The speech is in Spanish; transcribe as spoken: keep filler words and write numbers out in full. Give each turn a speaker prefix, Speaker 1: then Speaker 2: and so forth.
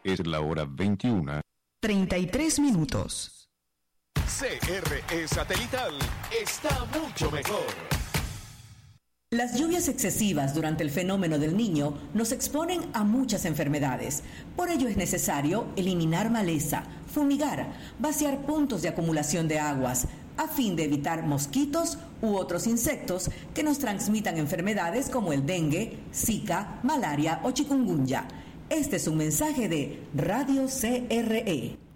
Speaker 1: Es la hora veintiuna.
Speaker 2: treinta y tres minutos.
Speaker 3: C R E Satelital está mucho mejor.
Speaker 4: Las lluvias excesivas durante el fenómeno del Niño nos exponen a muchas enfermedades. Por ello es necesario eliminar maleza, fumigar, vaciar puntos de acumulación de aguas, a fin de evitar mosquitos u otros insectos que nos transmitan enfermedades como el dengue, zika, malaria o chikungunya. Este es un mensaje de Radio C R E.